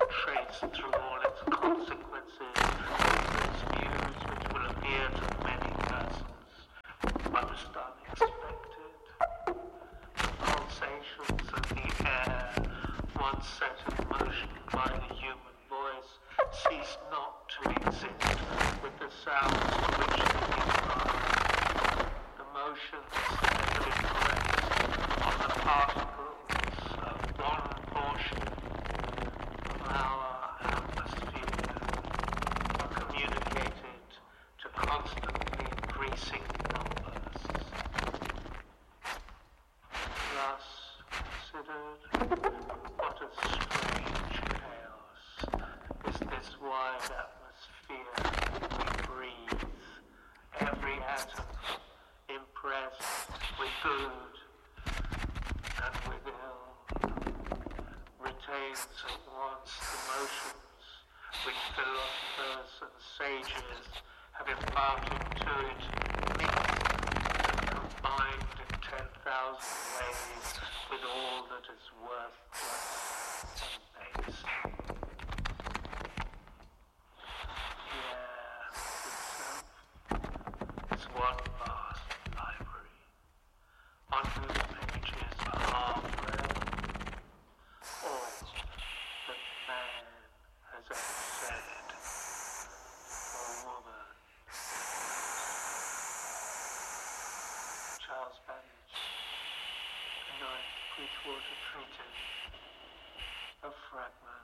traced through all its consequences, its views which will appear to many persons most unexpected. The pulsations of the air, once set in motion by the human voice, cease not to exist with the sounds to which they give rise. The motions steadily press on the particles of one portion of our atmosphere are communicated to constantly increasing numbers. Thus considered, what a strange chaos is this wide atmosphere we breathe, every atom impressed with good and with ill, retains at once the motions which philosophers and sages have imparted to it, mixed and combined in 10,000 ways with all that is worthless and base. Is one vast library, on whose pages are half-read all that man has ever said, or woman. Charles Babbage, The Ninth Bridgewater Treatise, a fragment.